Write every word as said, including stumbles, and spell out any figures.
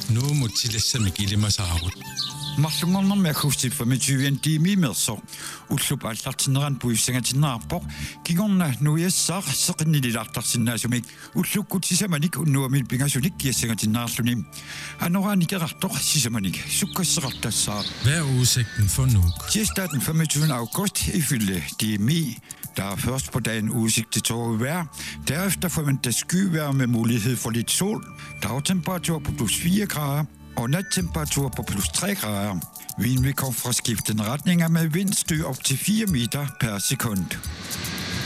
nu mutsillassamik Marlungernermi akusti femogtyve tiimimerso ullup allartineran puissangatinnaarpoq kigorna nuiassaaq seqinnilartarsinnaasumik ullukkutissamanik unnuamil pingasunik kiassangatinnaarlunim anoraani kerartoq sisamanik sukkasseqartassaa. Hvad er udsigten for nu? Tirsdag den femogtyvende august ifølge D M I. Der er først på dagen udsigt til tåget vejr. Derefter forventes skyvejr med mulighed for lidt sol. Dagtemperatur på plus fire grader og nattemperatur på plus tre grader. Vinden vil komme fra skiftende retninger med vindstød op til fire meter per sekund.